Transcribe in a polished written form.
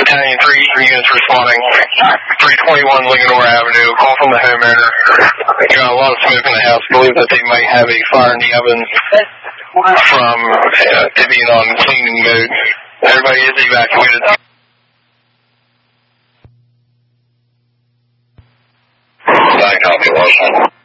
Battalion 3 units responding. 321 Linganore Avenue. Call from the homeowner. Got a lot of smoke in the house. Believe that they might have a fire in the oven from it being on cleaning mode. Everybody is evacuated. I copy, Washington.